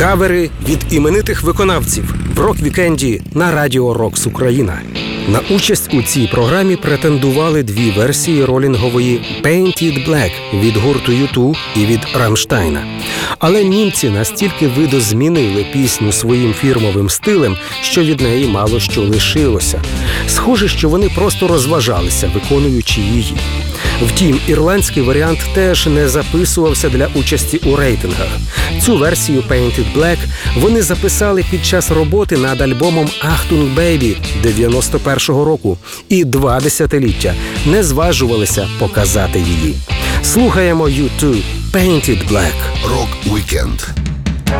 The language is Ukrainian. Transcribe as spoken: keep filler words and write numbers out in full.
Кавери від іменитих виконавців в рок-вікенді на Радіо Рокс Україна. На участь у цій програмі претендували дві версії ролінгової «Painted Black» від гурту ю ту і від Рамштайна. Але німці настільки видозмінили пісню своїм фірмовим стилем, що від неї мало що лишилося. Схоже, що вони просто розважалися, виконуючи її. Втім, ірландський варіант теж не записувався для участі у рейтингах. Цю версію «Painted Black» вони записали під час роботи над альбомом «Achtung Baby» дев'яносто першого року і два десятиліття не зважувалися показати її. Слухаємо ю ту «Painted Black». Рок-вікенд.